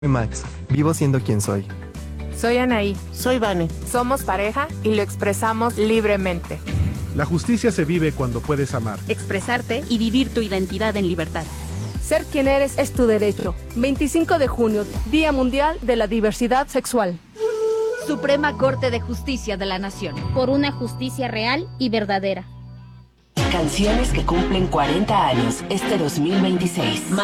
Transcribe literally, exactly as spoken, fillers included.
Soy Max, vivo siendo quien soy. Soy Anaí. Soy Vane. Somos pareja y lo expresamos libremente. La justicia se vive cuando puedes amar. Expresarte y vivir tu identidad en libertad. Ser quien eres es tu derecho. veinticinco de junio, Día Mundial de la Diversidad Sexual. Suprema Corte de Justicia de la Nación. Por una justicia real y verdadera. Canciones que cumplen cuarenta años este dos mil veintiséis.